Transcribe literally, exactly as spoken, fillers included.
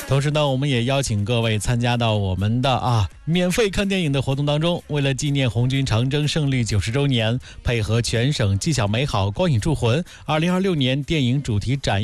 同时呢，我们也邀请各位参加到我们的啊免费看电影的活动当中。为了纪念红军长征胜利九十周年，配合全省纪晓美好光影铸魂二零二六年电影主题展